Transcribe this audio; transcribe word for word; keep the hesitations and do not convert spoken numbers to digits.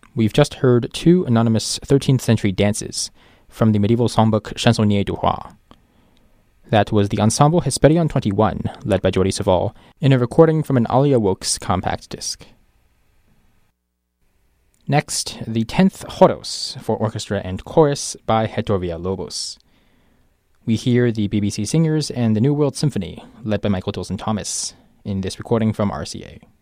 We've just heard two anonymous thirteenth century dances from the medieval songbook Chansonnier du Roi. That was the Ensemble Hesperion twenty-one, led by Jordi Savall, in a recording from an Alia Wokes compact disc. Next, the tenth Horos for orchestra and chorus by Héctor Villalobos. We hear the B B C Singers and the New World Symphony, led by Michael Tilson Thomas, in this recording from R C A.